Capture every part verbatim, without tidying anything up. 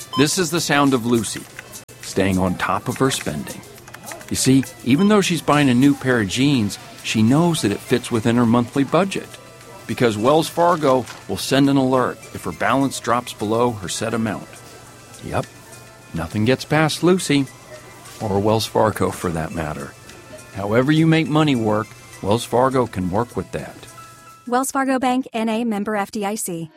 This is the sound of Lucy, staying on top of her spending. You see, even though she's buying a new pair of jeans, she knows that it fits within her monthly budget, because Wells Fargo will send an alert if her balance drops below her set amount. Yep, nothing gets past Lucy, or Wells Fargo for that matter. However you make money work, Wells Fargo can work with that. Wells Fargo Bank, N A, member F D I C.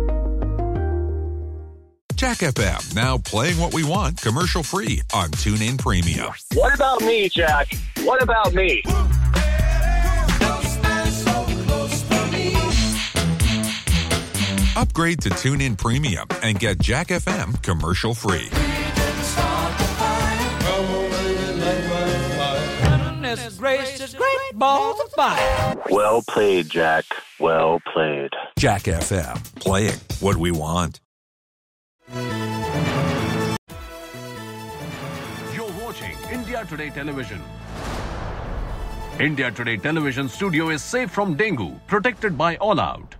Jack F M, now playing what we want commercial-free on TuneIn Premium. What about me, Jack? What about me? Upgrade to TuneIn Premium and get Jack F M commercial-free. Gracious, great balls of fire. Well played, Jack. Well played. Jack F M, playing what we want. You're watching India Today Television. India Today Television studio is safe from dengue, protected by All Out.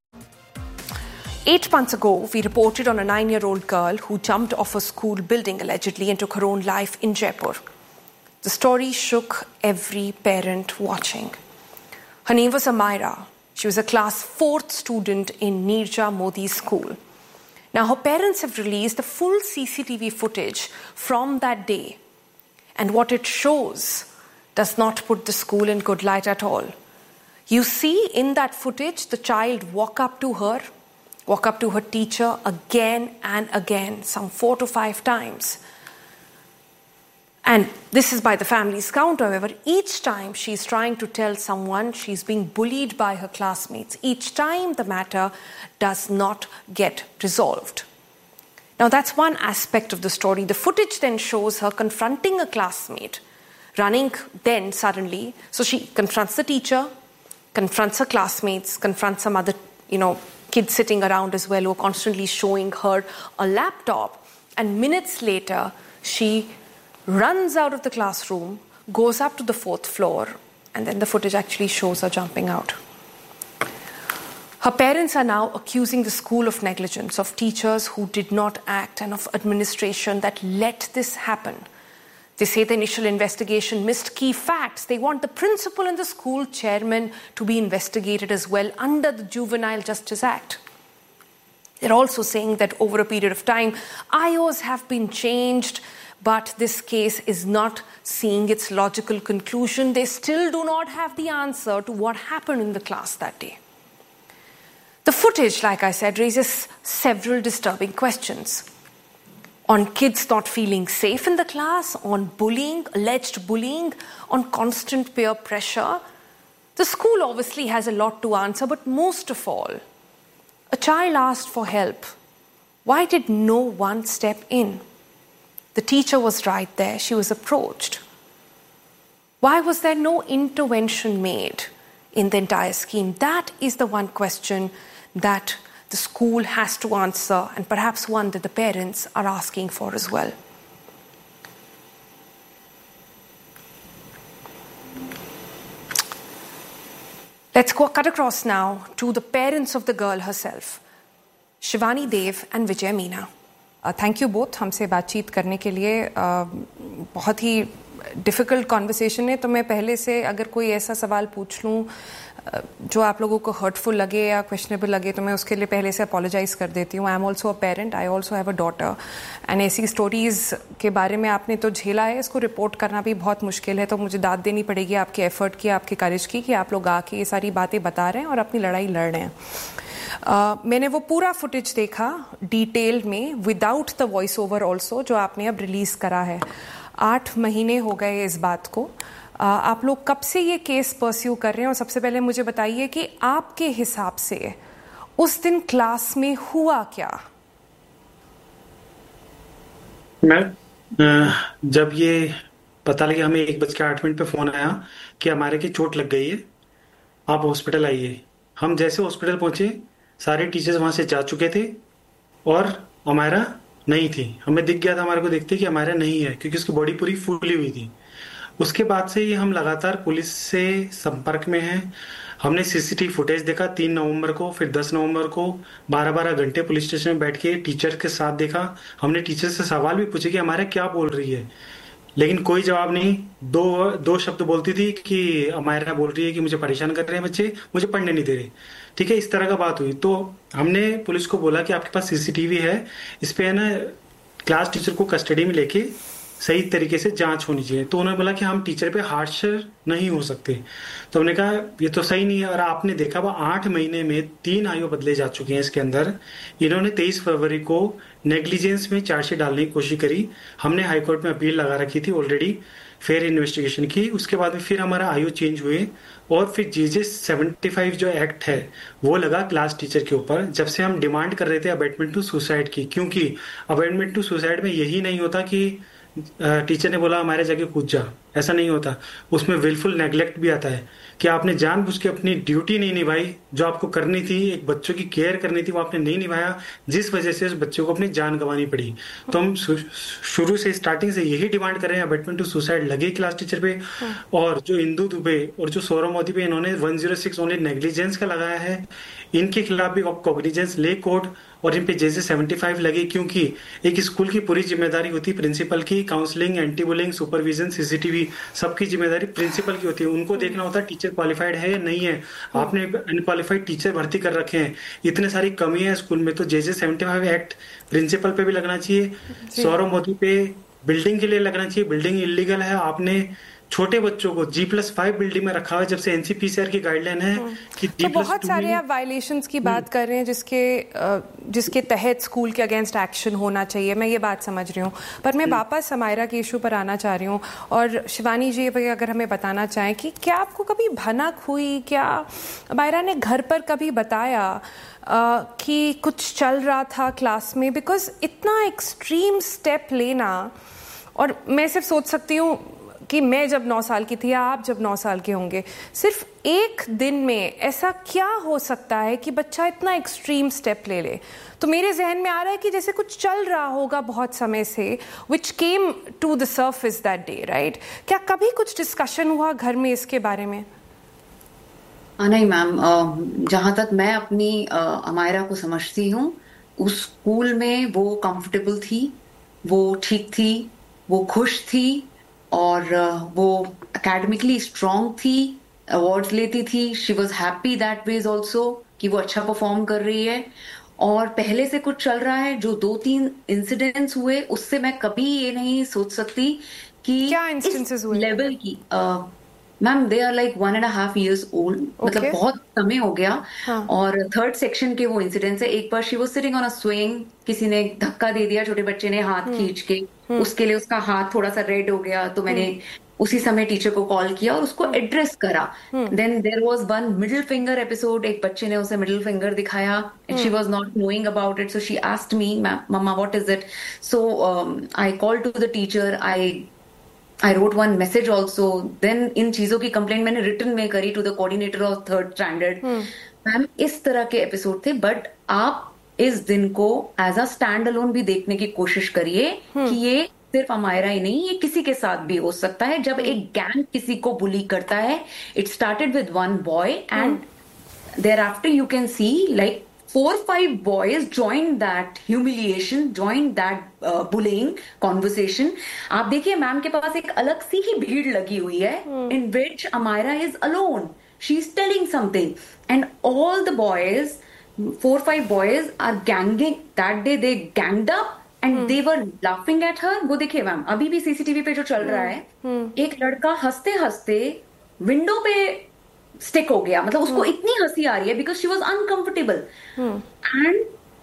Eight months ago, we reported on a nine-year-old girl who jumped off a school building allegedly and took her own life in Jaipur. The story shook every parent watching. Her name was Amira. She was a class fourth student in Nirja Modi School. Now, her parents have released the full C C T V footage from that day. And what it shows does not put the school in good light at all. You see in that footage the child walk up to her, walk up to her teacher again and again, some four to five times. And this is by the family's count, however. Each time she's trying to tell someone she's being bullied by her classmates. Each time the matter does not get resolved. Now that's one aspect of the story. The footage then shows her confronting a classmate, running then suddenly. So she confronts the teacher, confronts her classmates, confronts some other, you know, kids sitting around as well who are constantly showing her a laptop. And minutes later, she runs out of the classroom, goes up to the fourth floor, and then the footage actually shows her jumping out. Her parents are now accusing the school of negligence, of teachers who did not act, and of administration that let this happen. They say the initial investigation missed key facts. They want the principal and the school chairman to be investigated as well under the Juvenile Justice Act. They're also saying that over a period of time, I Os have been changed, but this case is not seeing its logical conclusion. They still do not have the answer to what happened in the class that day. The footage, like I said, raises several disturbing questions. On kids not feeling safe in the class, on bullying, alleged bullying, on constant peer pressure. The school obviously has a lot to answer, but most of all, a child asked for help. Why did no one step in? The teacher was right there. She was approached. Why was there no intervention made in the entire scheme? That is the one question that the school has to answer, and perhaps one that the parents are asking for as well. Let's go cut across now to the parents of the girl herself, Shivani Dev and Vijay Meena. Thank you both हमसे बातचीत करने के लिए. uh, बहुत ही difficult conversation है, तो मैं पहले से अगर कोई ऐसा सवाल पूछ लूँ uh, जो आप लोगों को हर्टफुल लगे या क्वेश्चनेबल लगे, तो मैं उसके लिए पहले से अपोलोजाइज कर देती हूँ. I am also a parent, I also have a daughter, and ऐसी स्टोरीज़ के बारे में आपने तो झेला है, इसको रिपोर्ट करना भी बहुत मुश्किल है. तो मुझे दाद देनी पड़ेगी आपके एफर्ट की, आपके करेज की, कि आप लोग आके ये सारी बातें बता रहे हैं और अपनी लड़ाई लड़ रहे हैं. Uh, मैंने वो पूरा फुटेज देखा डिटेल में, without the voice over also, जो आपने अब रिलीज़ करा है. आठ महीने हो गए इस बात को. uh, आप लोग कब से ये केस परस्यू कर रहे हैं? और सबसे पहले मुझे बताइए कि आपके हिसाब से उस दिन क्लास में हुआ क्या? मैं जब ये पता लगा, हमें एक बज के आठ मिनट पे फोन आया कि हमारे की चोट लग गई है, आप हॉस्पिटल आइए. हम जैसे हॉस्पिटल पहुंचे, सारे टीचर्स वहां से जा चुके थे और हमारा नहीं थी. हमें दिख गया था, हमारे को देखते कि हमारा नहीं है, क्योंकि उसकी बॉडी पूरी फूली हुई थी. उसके बाद से ही हम लगातार पुलिस से संपर्क में हैं। हमने सीसीटीवी फुटेज देखा तीन नवंबर को, फिर दस नवंबर को बारह बारह घंटे पुलिस स्टेशन में बैठ के टीचर के साथ देखा। हमने टीचर से सवाल भी पूछे कि हमारा क्या बोल रही है, लेकिन कोई जवाब नहीं। दो दो शब्द बोलती थी कि अमायरा बोल रही है कि मुझे परेशान कर रहे हैं बच्चे, मुझे पढ़ने नहीं दे रहे। ठीक है, इस तरह का बात हुई। तो हमने पुलिस को बोला कि आपके पास सीसीटीवी है, इस पे है ना क्लास टीचर को कस्टडी में लेके सही तरीके से जांच होनी चाहिए। तो उन्होंने बोला कि हम टीचर पे हार्शर नहीं हो सकते। तो हमने कहा ये तो सही नहीं है। और आपने देखा वो आठ महीने में तीन आयु बदले जा चुके हैं इसके अंदर। इन्होंने तेईस फरवरी को नेग्लिजेंस में चार्जशीट डालने की कोशिश करी। हमने हाईकोर्ट में अपील लगा रखी थी ऑलरेडी, फिर इन्वेस्टिगेशन की। उसके बाद में फिर हमारा आयु चेंज हुए और फिर जीजे सेवेंटी फाइव जो एक्ट है वो लगा क्लास टीचर के ऊपर। जब से हम डिमांड कर रहे थे अबेटमेंट टू सुसाइड की, क्योंकि अबेटमेंट टू सुसाइड में यही नहीं होता कि टीचर ने बोला हमारे जाके कूद जा, ऐसा नहीं होता। उसमें विलफुल नेग्लेक्ट भी आता है कि आपने जानबूझ के अपनी ड्यूटी नहीं निभाई, जो आपको करनी थी, एक बच्चों की केयर करनी थी, वो आपने नहीं निभाया, जिस वजह से उस बच्चे को अपनी जान गंवानी पड़ी। तो हम शुरू से स्टार्टिंग से यही डिमांड कर रहे हैं अबेटमेंट टू सुसाइड लगे क्लास टीचर पे। और जो इंदू दुबे और जो सौरभ मोदी पे इन्होंने one zero six only negligence का लगाया है, इनके खिलाफ भी कॉग्निजेंस ले कोर्ट और इन पे जैसे सेवेंटी फाइव लगे, क्योंकि एक स्कूल की पूरी जिम्मेदारी होती है प्रिंसिपल की। Counselling, anti bullying, supervision, CCTV, सबकी जिम्मेदारी प्रिंसिपल की होती है। उनको देखना होता है टीचर क्वालिफाइड है या नहीं है। आपने अनक्वालिफाइड टीचर भर्ती कर रखे हैं, इतने सारी कमियां है स्कूल में। तो जैसे सेवेंटी फाइव एक्ट प्रिंसिपल पे भी लगना चाहिए, सौरभ मोदी पे बिल्डिंग के लिए लगना चाहिए। बिल्डिंग इलीगल है, आपने छोटे बच्चों को जी प्लस फाइव बिल्डिंग में रखा है जब से एनसीपीसीआर की गाइडलाइन है कि तो बहुत सारे आप वायलेशंस की बात कर रहे हैं जिसके जिसके तहत स्कूल के अगेंस्ट एक्शन होना चाहिए, मैं ये बात समझ रही हूँ। पर मैं वापस अमायरा के इशू पर आना चाह रही हूँ और शिवानी जी अगर हमें बताना चाहें कि क्या आपको कभी भनक हुई, क्या अमायरा ने घर पर कभी बताया Uh, कि कुछ चल रहा था क्लास में? बिकॉज इतना एक्सट्रीम स्टेप लेना, और मैं सिर्फ सोच सकती हूँ कि मैं जब नौ साल की थी या आप जब नौ साल के होंगे, सिर्फ एक दिन में ऐसा क्या हो सकता है कि बच्चा इतना एक्सट्रीम स्टेप ले ले? तो मेरे जहन में आ रहा है कि जैसे कुछ चल रहा होगा बहुत समय से, विच came to the surface that day, right? क्या कभी कुछ डिस्कशन हुआ घर में इसके बारे में? नहीं मैम, जहाँ तक मैं अपनी अमायरा को समझती हूँ, उस स्कूल में वो कंफर्टेबल थी, वो ठीक थी, वो खुश थी और वो एकेडमिकली स्ट्रांग थी, अवार्ड्स लेती थी। She was happy that veg also कि वो अच्छा परफॉर्म कर रही है। और पहले से कुछ चल रहा है, जो दो तीन इंसिडेंट्स हुए उससे मैं कभी ये नहीं सोच सकती कि क्या इंस्टेंसेस हुए लेवल की। Ma'am they are like one and half years old, मतलब बहुत समय हो गया। हाँ. और थर्ड सेक्शन के वो इंसिडेंट्स है। एक बार she was sitting on a swing, किसी ने धक्का दे दिया छोटे बच्चे ने हाथ खींच के, उसके लिए उसका हाथ थोड़ा सा रेड हो गया। तो मैंने उसी समय टीचर को कॉल किया और उसको एड्रेस करा। Then there was one middle finger episode, एक बच्चे ने उसे मिडिल फिंगर दिखाया and she was not knowing about it, so she asked me, mamma what is it? So I called to the teacher, I I wrote one message also. Then इन चीजों की complaint मैंने written में करी to the coordinator of third standard. Ma'am इस तरह के episode थे, but आप इस दिन को एज अ स्टैंड अलोन भी देखने की कोशिश करिए कि ये सिर्फ अमायरा ही नहीं, ये किसी के साथ भी हो सकता है। जब एक गैंग किसी को बुली करता है, it started with one boy and there after you can see like four five boys joined that humiliation, joined that uh, bullying conversation. आप देखिए मैम के पास एक अलग सी ही भीड़ लगी हुई है, in which Amayra is alone. She's telling something and all the boys, four five boys are ganging. That day they ganged up and hmm. they were laughing at her. वो देखिए मैम अभी भी सीसीटीवी पे जो चल रहा है, hmm. एक लड़का हंसते हंसते विंडो पे स्टिक हो गया, मतलब उसको इतनी हंसी आ रही है because she was uncomfortable. And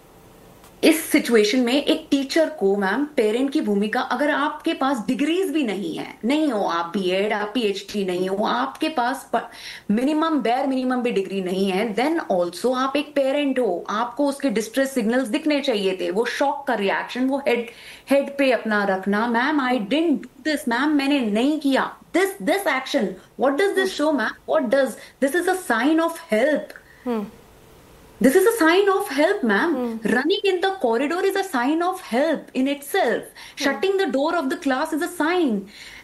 इस सिचुएशन में एक टीचर को मैम पेरेंट की भूमिका, अगर आपके पास डिग्रीज भी नहीं है, नहीं हो आप बीएड, आप पीएचडी नहीं हो, आपके पास मिनिमम बेयर मिनिमम भी डिग्री नहीं है, देन ऑल्सो आप एक पेरेंट हो, आपको उसके डिस्ट्रेस सिग्नल्स दिखने चाहिए थे। वो शॉक का रिएक्शन वो हेड हेड पे अपना रखना, ma'am I didn't do this, ma'am मैंने नहीं किया this this action. What does this show, ma'am? What does this is a sign of help. Hmm. This is a sign of help, ma'am. Hmm. Running in the corridor is a sign of help in itself. Hmm. Shutting the door of the class is a sign.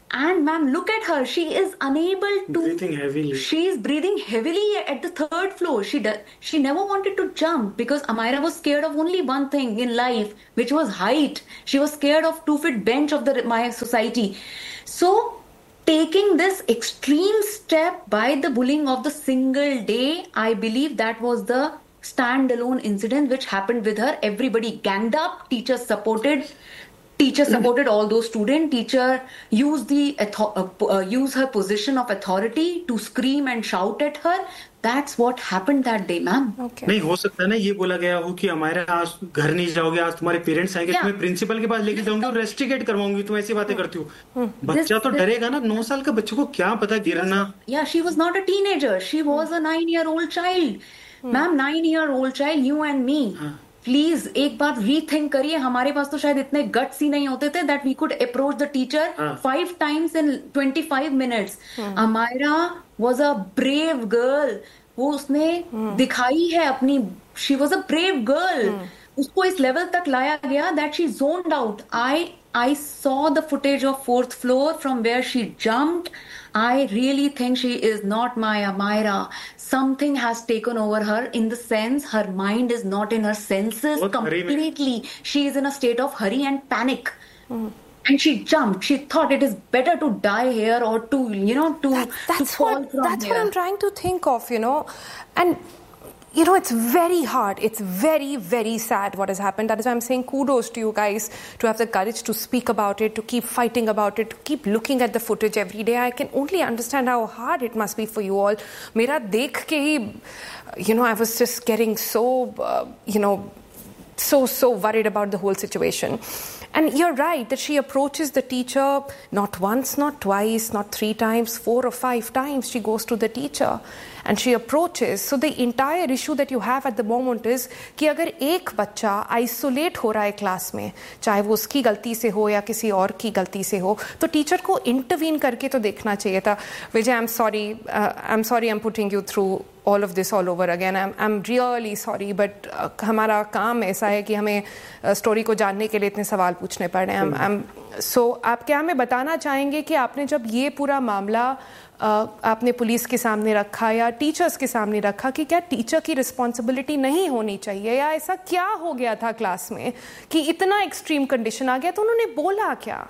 And ma'am, look at her. She is unable to. Breathing heavily. She is breathing heavily at the third floor. She does. She never wanted to jump because Amira was scared of only one thing in life, which was height. She was scared of two feet bench of the my society. So, taking this extreme step by the bullying of the single day, I believe that was the standalone incident which happened with her. Everybody ganged up. Teachers supported. Teacher supported all those students. Teacher used the uh, uh, use her position of authority to scream and shout at her. That's what happened that day, ma'am. Okay. नहीं हो सकता ना ये बोला गया हो कि हमारे आज घर नहीं जाओगे, आज तुम्हारे पेरेंट्स आएंगे, Yeah. तुम्हें प्रिंसिपल के पास लेके जाऊंगी और रेस्टिकेट करवाऊंगी, तुम ऐसी बातें करती हो. बच्चा This- तो डरेगा ना. नौ साल का बच्चे को क्या पता गिरना. Yeah, she was not a teenager. She was a nine-year-old child. Ma'am, nine-year-old child, you and me. Please एक बार रीथिंक करिए. हमारे पास तो शायद इतने गट्स ही नहीं होते थे that we could approach the teacher five times in twenty five minutes. Amayra was a brave girl. वो उसने दिखाई है अपनी. She was a brave girl. उसको इस लेवल तक लाया गया that she zoned out. I I saw the footage of fourth floor from where she jumped. I really think she is not my Amira. Something has taken over her in the sense her mind is not in her senses बहुत हरी में- completely. She is in a state of hurry and panic. And she jumped. She thought it is better to die here or to, you know, to, That, to that's fall what from that's here. what I'm trying to think of, you know. And you know, it's very hard. It's very, very sad what has happened. That is why I'm saying kudos to you guys to have the courage to speak about it, to keep fighting about it, to keep looking at the footage every day. I can only understand how hard it must be for you all. Mera dekh ke hi, you know, I was just getting so, uh, you know, so, so worried about the whole situation. And you're right that she approaches the teacher not once, not twice, not three times, four or five times. She goes to the teacher and she approaches. So the entire issue that you have at the moment is कि अगर एक बच्चा isolate हो रहा है class में, चाहे वो उसकी गलती से हो या किसी और की गलती से हो, तो टीचर को इंटरवीन करके तो देखना चाहिए था. विजय, I am sorry, I am sorry I am putting you through all of this all over again. I'm, I'm really sorry, but uh, हमारा काम ऐसा है कि हमें स्टोरी uh, को जानने के लिए इतने सवाल पूछने पड़ रहे हैं. I'm, I'm, so आप क्या हमें बताना चाहेंगे कि आपने जब ये पूरा मामला uh, आपने पुलिस के सामने रखा या टीचर्स के सामने रखा कि क्या टीचर की रिस्पॉन्सिबिलिटी नहीं होनी चाहिए या ऐसा क्या हो गया था क्लास में कि इतना एक्सट्रीम कंडीशन आ गया, तो उन्होंने बोला क्या?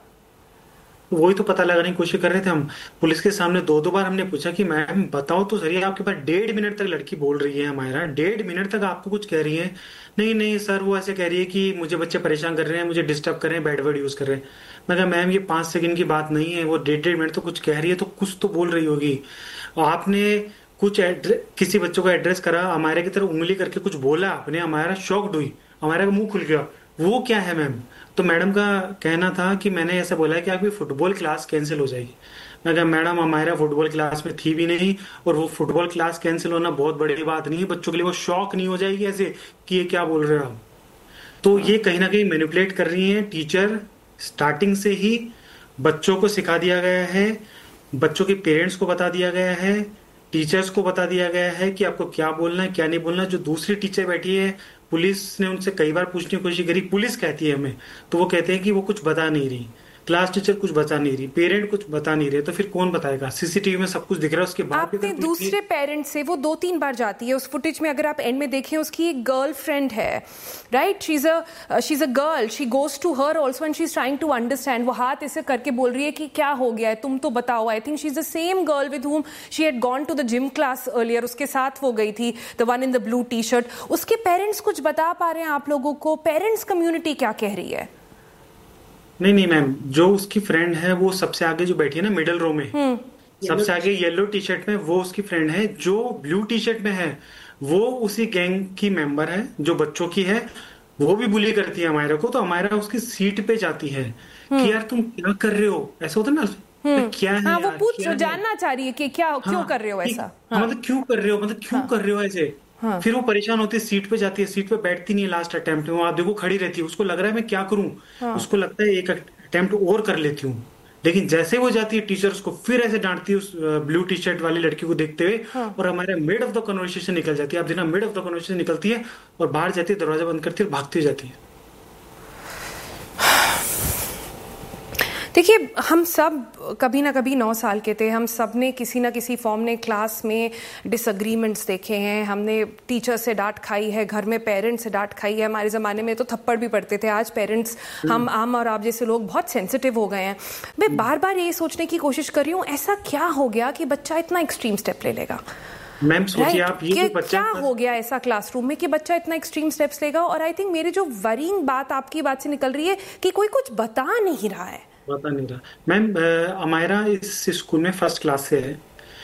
वही तो पता लगाने की कोशिश कर रहे थे हम. पुलिस के सामने दो दो बार हमने पूछा कि मैम बताओ तो सही, आपके पास डेढ़ मिनट तक लड़की बोल रही है हमारा, डेढ़ मिनट तक आपको कुछ कह रही है. नहीं नहीं सर, वो ऐसे कह रही है कि मुझे बच्चे परेशान कर रहे हैं, मुझे डिस्टर्ब कर रहे हैं, बैड वर्ड यूज कर रहे हैं. मैं कहा मैम ये पांच सेकंड की बात नहीं है, वो डेढ़ डेढ़ मिनट तो कुछ कह रही है, तो कुछ तो बोल रही होगी. आपने कुछ किसी बच्चों का एड्रेस करा, हमारे की तरफ उंगली करके कुछ बोला आपने, हमारा शॉक्ड हुई, हमारा का मुंह खुल गया. वो क्या है मैम? तो मैडम का कहना था कि मैंने ऐसा बोला है कि आपकी फुटबॉल क्लास कैंसिल हो जाएगी. मैं कहा मैडम हमारा फुटबॉल क्लास में थी भी नहीं, और वो फुटबॉल क्लास कैंसिल होना बहुत बड़ी बात नहीं है. बच्चों के लिए वो शॉक नहीं हो जाएगी ऐसे कि ये क्या बोल रहे हो आप? तो ये कहीं ना कहीं मैनिपुलेट कर रही है टीचर. स्टार्टिंग से ही बच्चों को सिखा दिया गया है, बच्चों के पेरेंट्स को बता दिया गया है, टीचर्स को बता दिया गया है कि आपको क्या बोलना है क्या नहीं बोलना. जो दूसरी टीचर बैठी है, पुलिस ने उनसे कई बार पूछने की कोशिश करी, पुलिस कहती है हमें, तो वो कहते हैं कि वो कुछ बता नहीं रही, क्लास टीचर कुछ बता नहीं रही, पेरेंट कुछ बता नहीं रहे. तो फिर कौन बताएगा? सीसीटीवी में सब कुछ दिख रहा है. उसके बाद आपने दूसरे पेरेंट से, वो दो तीन बार जाती है उस फुटेज में, अगर आप एंड में देखें उसकी एक गर्लफ्रेंड है, right? She is a she is a girl, she goes to her also and she is trying to understand. वो हाथ ऐसे करके बोल रही है कि क्या हो गया है, तुम तो बताओ. I think she is the same girl with whom she had gone to the gym class earlier. उसके साथ वो गई थी, the one in the blue T shirt. उसके पेरेंट्स कुछ बता पा रहे हैं आप लोगों को? पेरेंट्स कम्युनिटी क्या कह रही है? नहीं नहीं मैम, जो उसकी फ्रेंड है वो सबसे आगे जो बैठी है ना मिडल रो में, सबसे आगे येलो टी शर्ट में, वो उसकी फ्रेंड है. जो ब्लू टी शर्ट में है वो उसी गैंग की मेंबर है जो बच्चों की है. वो भी बुली करती है हमारा को. तो हमारा उसकी सीट पे जाती है कि यार तुम क्या कर रहे हो, ऐसा होता ना, क्या है हाँ, वो यार, पूछ क्या जानना चाह रही है कि क्या हाँ, क्यों कर रहे हो ऐसा. हाँ, मतलब क्यों कर रहे हो, मतलब क्यों हाँ, कर रहे हो ऐसे. हाँ. फिर वो परेशान होती है, सीट पे जाती है, सीट पे बैठती नहीं है. लास्ट अटेम्प्ट में आप देखो खड़ी रहती है, उसको लग रहा है मैं क्या करूं. हाँ. उसको लगता है एक अटेम्प्ट और कर लेती हूँ, लेकिन जैसे वो जाती है टीचर उसको फिर ऐसे डांटती है उस ब्लू टी शर्ट वाली लड़की को देखते हुए. हाँ. और हमारे मिड ऑफ द कन्वर्सेशन निकल जाती है. आप देखना मिड ऑफ द कन्वर्सेशन निकलती है और बाहर जाती है, दरवाजा बंद करती है और भागती जाती है. देखिए, हम सब कभी ना कभी नौ साल के थे, हम सब ने किसी ना किसी फॉर्म ने क्लास में डिसएग्रीमेंट्स देखे हैं, हमने टीचर से डांट खाई है, घर में पेरेंट्स से डांट खाई है। हमारे ज़माने में तो थप्पड़ भी पड़ते थे, आज पेरेंट्स हम आम और आप जैसे लोग बहुत सेंसिटिव हो गए हैं। मैं बार बार ये सोचने की कोशिश कर रही हूँ, ऐसा क्या हो गया कि बच्चा इतना एक्सट्रीम स्टेप ले लेगा? मैम सोचिए आप, ये जो बच्चा क्या हो गया ऐसा क्लासरूम में कि बच्चा इतना एक्सट्रीम स्टेप्स लेगा? और आई थिंक मेरी जो वरीइंग बात आपकी बात से निकल रही है कि कोई कुछ बता नहीं रहा है। पता नहीं रहा। मैम, अमायरा इस स्कूल में फर्स्ट क्लास से है।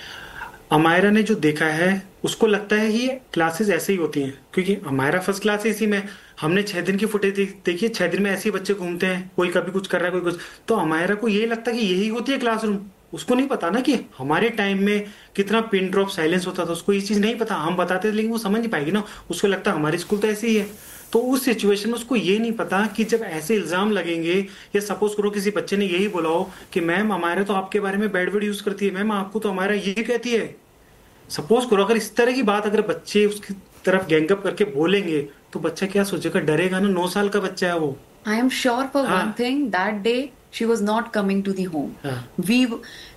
अमायरा ने जो देखा है उसको लगता है कि क्लासेस ऐसे ही होती हैं, क्योंकि अमायरा फर्स्ट क्लास है। इसी में हमने छह दिन की फुटेज देखी, छह दिन में ऐसे ही बच्चे घूमते हैं, कोई कभी कुछ कर रहा है, कोई कुछ। तो अमायरा को ये लगता है कि यही होती है क्लासरूम। उसको नहीं पता ना कि हमारे टाइम में कितना पिन ड्रॉप साइलेंस होता था, उसको ये चीज नहीं पता। हम बताते थे लेकिन वो समझ नहीं पाएगी ना, उसको लगता है हमारी स्कूल तो ऐसे ही है। तो उस सिचुएशन में उसको ये नहीं पता कि जब ऐसे इल्जाम लगेंगे, या सपोज करो किसी बच्चे ने यही बोला हो कि मैम अमायरा तो आपके बारे में बैड वर्ड यूज करती है, मैम आपको तो अमायरा ये कहती है। सपोज करो अगर इस तरह की बात अगर बच्चे उसकी तरफ गैंगअप करके बोलेंगे तो बच्चा क्या सोचेगा? डरेगा ना, नौ साल का बच्चा है वो। I am sure for one thing, that day she was not coming to the home. We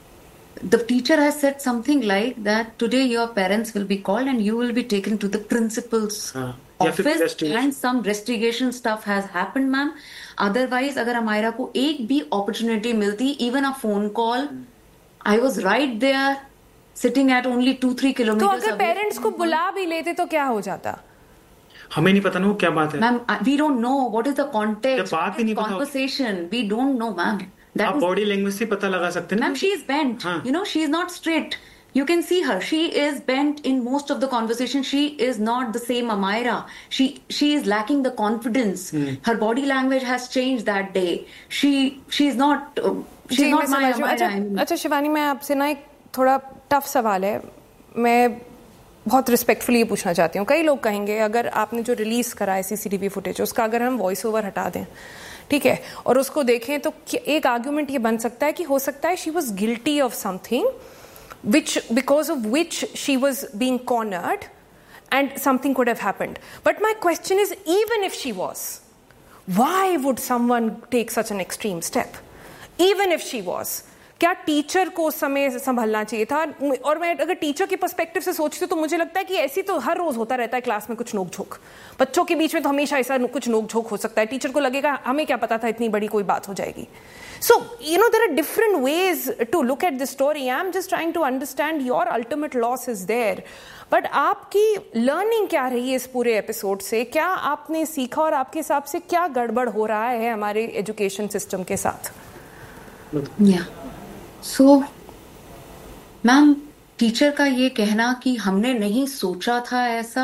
The teacher has said something like that, today your parents will be called and you will be taken to the principal's uh, office and some investigation stuff has happened, ma'am. Otherwise, अगर अमायरा को एक भी opportunity मिलती, even a phone call, I was right there, sitting at only two three kilometers. तो अगर parents को बुला भी लेते तो क्या हो जाता? हमें नहीं पता ना वो क्या बात है। Ma'am, we don't know what is the context, बात ही नहीं पता, conversation, we don't know, ma'am. आप बॉडी लैंग्वेज से पता लगा सकते हैं। Ma'am, she is bent. हाँ. You know, she is not straight. You can see her. She is bent in most of the conversation. She is not the same Amayra. She she is lacking the confidence. Hmm. Her body language has changed that day. She she is not uh, she is not my Amayra. अच्छा, अच्छा शिवानी, मैं आपसे ना एक थोड़ा tough सवाल है, मैं बहुत रिस्पेक्टफुली ये पूछना चाहती हूँ। कई लोग कहेंगे अगर आपने जो रिलीज करा है सीसीटीवी फुटेज, उसका अगर हम वॉइस ओवर हटा दें, ठीक है, और उसको देखें, तो एक आर्ग्यूमेंट ये बन सकता है कि हो सकता है she was guilty of something which because of which she was being cornered and something could have happened. But my question is, even if she was, why would someone take such an extreme step? Even if she was, क्या teacher को उस समय संभलना चाहिए था? और मैं अगर teacher के पर्सपेक्टिव से सोचती हूँ तो मुझे लगता है कि ऐसी तो हर रोज होता रहता है क्लास में कुछ नोक झोंक, बच्चों के बीच में तो हमेशा ऐसा कुछ नोक झोंक हो सकता है। टीचर को लगेगा हमें क्या पता था इतनी बड़ी कोई बात हो जाएगी। So you know, there are different ways to look at this story. I am just trying to understand your ultimate loss is there, but आपकी लर्निंग क्या रही है इस पूरे एपिसोड से? क्या आपने सीखा और आपके हिसाब से क्या गड़बड़ हो रहा है हमारे एजुकेशन सिस्टम के साथ? yeah. सो मैम, टीचर का ये कहना कि हमने नहीं सोचा था ऐसा,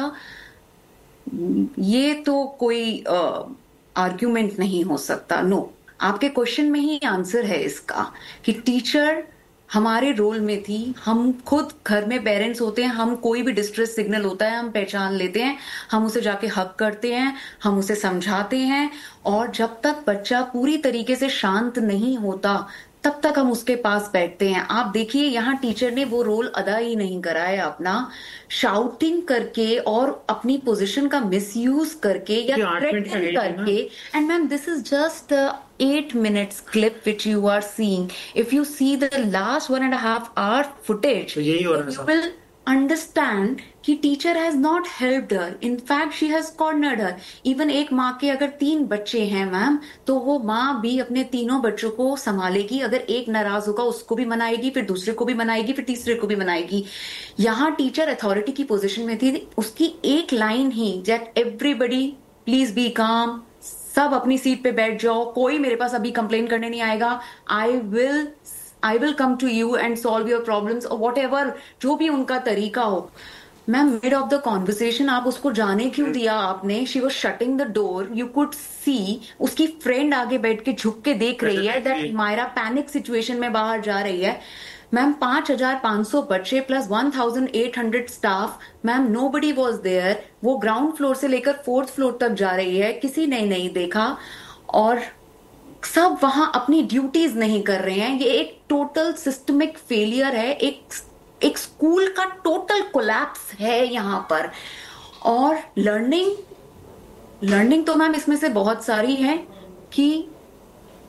ये तो कोई आर्ग्यूमेंट uh, नहीं हो सकता। No no. आपके क्वेश्चन में ही आंसर है इसका कि टीचर हमारे रोल में थी। हम खुद घर में पेरेंट्स होते हैं, हम कोई भी डिस्ट्रेस सिग्नल होता है हम पहचान लेते हैं, हम उसे जाके हक करते हैं, हम उसे समझाते हैं, और जब तक बच्चा पूरी तरीके से शांत नहीं होता तब तक हम उसके पास बैठते हैं। आप देखिए, यहाँ टीचर ने वो रोल अदा ही नहीं करा है अपना, शाउटिंग करके और अपनी पोजीशन का मिसयूज करके या थ्रेटन करके। And ma'am, this is just eight minutes clip which you are seeing. If you see the last one and a half hour footage, you will understand कि teacher has not helped her. In fact, she has cornered her. Even एक माँ के अगर तीन बच्चे हैं ma'am, तो वो माँ भी अपने तीनों बच्चों को संभालेगी। अगर एक नाराज होगा उसको भी मनाएगी, फिर दूसरे को भी मनाएगी, फिर तीसरे को भी मनाएगी। यहाँ टीचर अथॉरिटी की पोजीशन में थी, उसकी एक line he, that everybody please be काम, सब अपनी सीट पे बैठ जाओ, कोई मेरे पास अभी कंप्लेन करने नहीं आएगा, I will I will come to you and solve your problems, और वॉट एवर जो भी उनका तरीका हो। Ma'am, mid of the conversation आप उसको जाने क्यों दिया आपने? She was shutting the door, you could see उसकी फ्रेंड आगे बैठ के झुक के देख रही है दैट मायरा पैनिक सिचुएशन में बाहर जा रही है। मैम, पांच हजार पांच सौ बच्चे plus one thousand eight hundred staff, ma'am no buddy was there. वो ग्राउंड फ्लोर से लेकर फोर्थ फ्लोर तक जा रही है, किसी ने नहीं देखा, और सब वहां अपनी ड्यूटीज नहीं कर रहे हैं। ये एक टोटल सिस्टमिक फेलियर है, एक एक स्कूल का टोटल कोलैप्स है यहाँ पर। और लर्निंग लर्निंग तो मैम इसमें से बहुत सारी है कि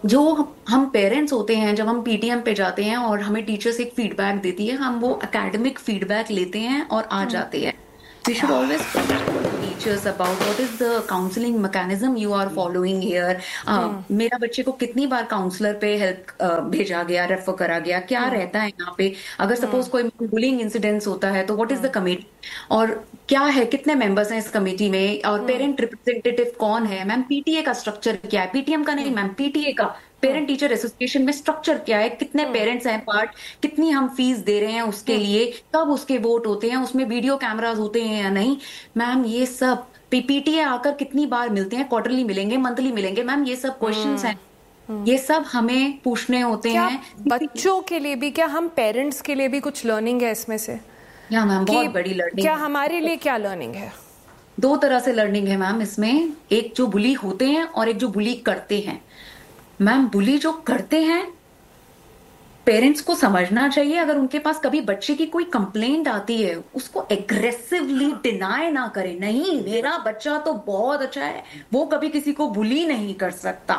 जो हम पेरेंट्स होते हैं, जब हम पीटीएम पे जाते हैं और हमें टीचर्स एक फीडबैक देती है, हम वो एकेडमिक फीडबैक लेते हैं और आ जाते हैं. We should always teachers about what is the counseling mechanism you are following here. uh, मेरा बच्चे को कितनी बार काउंसलर पे हेल्प uh, भेजा गया, रेफर करा गया, क्या hmm. रहता है यहाँ पे. अगर सपोज कोई बुलिंग इंसिडेंट्स होता है तो व्हाट इज द कमेटी, और क्या है, कितने मेंबर्स हैं इस कमेटी में, और पेरेंट रिप्रेजेंटेटिव कौन है. मैम पीटीए का स्ट्रक्चर क्या है, पीटीएम का नहीं मैम, पीटीए का, पेरेंट टीचर एसोसिएशन में स्ट्रक्चर क्या है, कितने पेरेंट्स हैं पार्ट, कितनी हम फीस दे रहे हैं उसके लिए, कब उसके वोट होते हैं, उसमें वीडियो कैमरास होते हैं या नहीं. मैम ये सब पीपीटीए आकर कितनी बार मिलते हैं, क्वार्टरली मिलेंगे, मंथली मिलेंगे. मैम ये सब क्वेश्चंस हैं, ये सब हमें पूछने होते हैं. बच्चों के लिए भी, क्या हम पेरेंट्स के लिए भी कुछ लर्निंग है इसमें से? या मैम बहुत बड़ी लर्निंग. क्या हमारे लिए क्या लर्निंग है? दो तरह से लर्निंग है मैम इसमें. एक जो बुली होते हैं और एक जो बुली करते हैं. मैम बुली जो करते हैं, पेरेंट्स को समझना चाहिए, अगर उनके पास कभी बच्चे की कोई कंप्लेंट आती है, उसको एग्रेसिवली डिनाई ना करे. नहीं, मेरा बच्चा तो बहुत अच्छा है, वो कभी किसी को बुली नहीं कर सकता.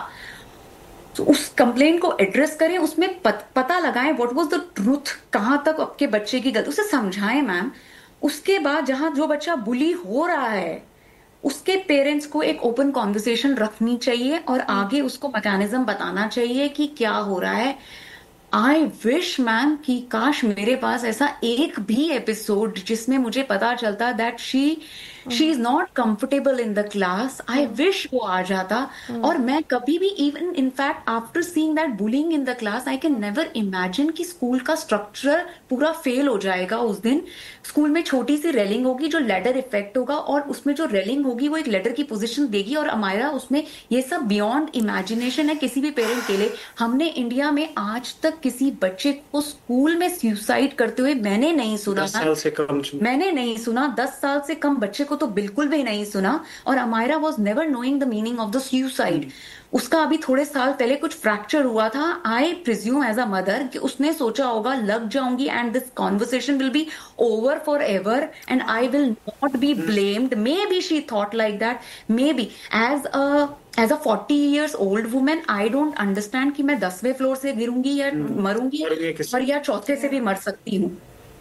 तो उस कंप्लेंट को एड्रेस करें, उसमें पत, पता लगाएं व्हाट वाज द ट्रूथ, कहां तक आपके बच्चे की गलती, उसे समझाएं मैम. उसके बाद जहां जो बच्चा बुली हो रहा है, उसके पेरेंट्स को एक ओपन कॉन्वर्सेशन रखनी चाहिए और आगे उसको मैकेनिज्म बताना चाहिए कि क्या हो रहा है. आई विश मैम कि काश मेरे पास ऐसा एक भी एपिसोड जिसमें मुझे पता चलता that she she is not comfortable in the class. I wish वो आ जाता. और मैं कभी भी, even in fact after seeing that bullying in the class, I can never imagine कि स्कूल का स्ट्रक्चर पूरा फेल हो जाएगा उस दिन. स्कूल में छोटी सी रेलिंग होगी जो लेडर इफेक्ट होगा, और उसमें जो रेलिंग होगी वो एक लेडर की पोजीशन देगी, और हमारा उसमें ये सब बियॉन्ड इमेजिनेशन है किसी भी पेरेंट के लिए. हमने इंडिया में आज तक किसी बच्चे को स्कूल में सुसाइड करते हुए मैंने नहीं सुना. दस साल से कम मैंने नहीं सुना. दस साल से कम बच्चे को तो बिल्कुल भी नहीं सुना. और Amayra was never knowing the meaning of the suicide. उसका अभी थोड़े साल पहले कुछ फ्रैक्चर हुआ था. I presume as a mother कि उसने सोचा होगा लग जाऊंगी and this conversation will be over for ever and I will not be blamed. May be she thought like that. May be as a as a forty years old women I don't understand कि मैं दसवें floor से गिरूंगी या मरूंगी, और या चौथे से भी मर सकती हूँ.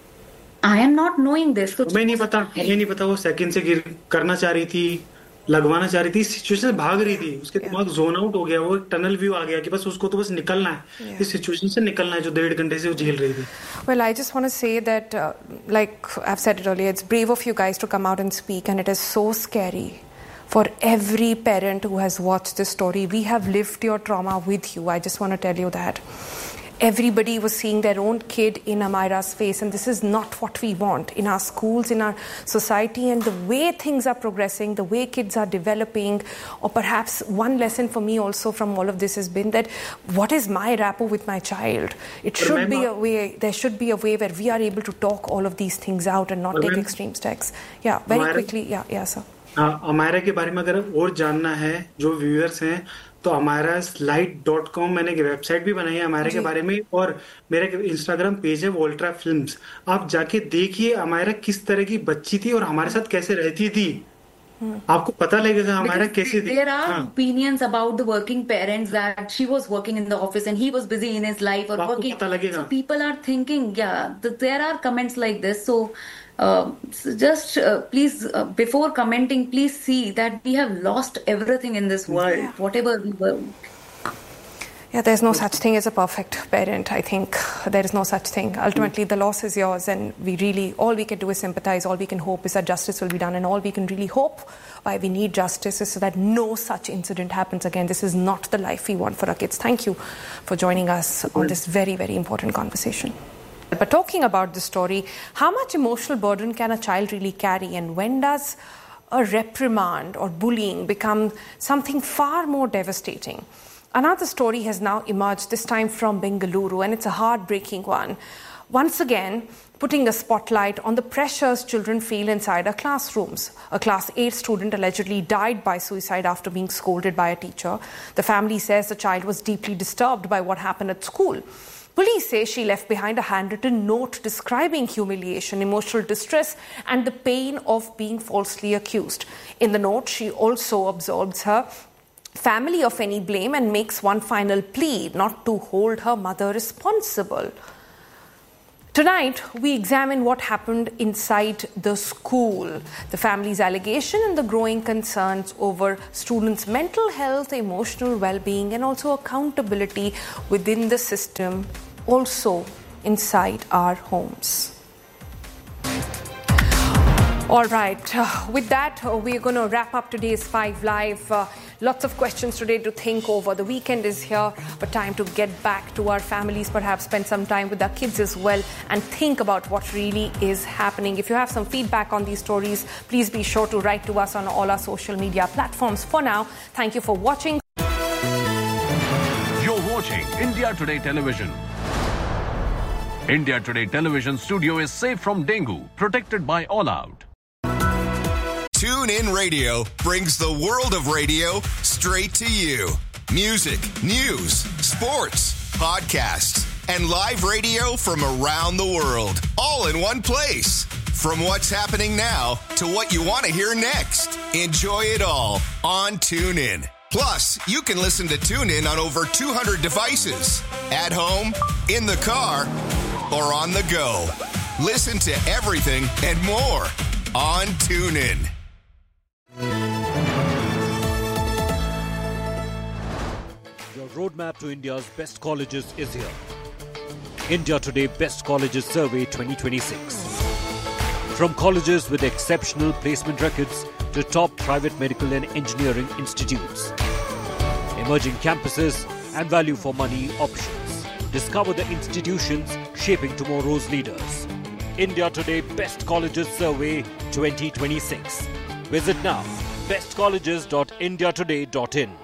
I am not knowing this. मैं नहीं पता, मुझे नहीं पता वो सेकंड से गिर करना चाह रही थी, लगवाना चाह रही थी, सिचुएशन से भाग रही थी. उसके दिमाग जोन आउट हो गया, वो एक टनल व्यू आ गया कि बस उसको तो बस निकलना है, yeah. इस सिचुएशन से निकलना है जो डेढ़ घंटे से वो झेल रही थी. Well, I just want to say that, uh, like I've said it earlier, it's brave of you guys to come out and speak, and it is so scary for every parent who has watched this story. We have lived your trauma with you. I just want to tell you that. Everybody was seeing their own kid in Amayra's face, and this is not what we want in our schools, in our society, and the way things are progressing, the way kids are developing. Or perhaps one lesson for me also from all of this has been that what is my rapport with my child? It should be a way, there should be a way where we are able to talk all of these things out and not take extreme steps. Yeah, very quickly. Yeah, yeah, sir. हाँ, अमायरा के बारे में अगर और जानना है, जो viewers हैं, तो अमायरा लाइट डॉट कॉम मैंने एक वेबसाइट भी बनाई है अमायरा के बारे में, और मेरा इंस्टाग्राम पेज है वोल्ट्रा फिल्म्स. आप जाके देखिए अमायरा किस तरह की बच्ची थी और हमारे साथ कैसे रहती थी. आपको पता लगेगा हमारा कैसे थी. There are opinions about the working parents that she was working in the office and he was busy in his life or working. पता लगेगा. So people are thinking, yeah, there are comments like this. So uh, just uh, please, uh, before commenting, please see that we have lost everything in this world, yeah. whatever we were. Yeah, there's no such thing as a perfect parent. I think there is no such thing. Ultimately, the loss is yours, and we really, all we can do is sympathize. All we can hope is that justice will be done, and all we can really hope why we need justice is so that no such incident happens again. This is not the life we want for our kids. Thank you for joining us on this very, very important conversation. But talking about the story, how much emotional burden can a child really carry, and when does a reprimand or bullying become something far more devastating? Another story has now emerged, this time from Bengaluru, and it's a heartbreaking one. Once again, putting a spotlight on the pressures children feel inside our classrooms. A class eight student allegedly died by suicide after being scolded by a teacher. The family says the child was deeply disturbed by what happened at school. Police say she left behind a handwritten note describing humiliation, emotional distress, and the pain of being falsely accused. In the note, she also absolves her family of any blame and makes one final plea not to hold her mother responsible. Tonight, we examine what happened inside the school, the family's allegation and the growing concerns over students' mental health, emotional well-being, and also accountability within the system, also inside our homes. All right, uh, with that, uh, we're going to wrap up today's Five Live. Uh, lots of questions today to think over. The weekend is here, but time to get back to our families, perhaps spend some time with our kids as well, and think about what really is happening. If you have some feedback on these stories, please be sure to write to us on all our social media platforms. For now, thank you for watching. You're watching India Today Television. India Today Television studio is safe from dengue, protected by All Out. TuneIn Radio brings the world of radio straight to you. Music, news, sports, podcasts, and live radio from around the world, all in one place. From what's happening now to what you want to hear next. Enjoy it all on TuneIn. Plus, you can listen to TuneIn on over two hundred devices. At home, in the car, or on the go. Listen to everything and more on TuneIn. Your roadmap to India's best colleges is here. India Today Best Colleges Survey twenty twenty-six. From colleges with exceptional placement records to top private medical and engineering institutes. Emerging campuses and value for money options. Discover the institutions shaping tomorrow's leaders. India Today Best Colleges Survey twenty twenty-six. Visit now best colleges dot india today dot in.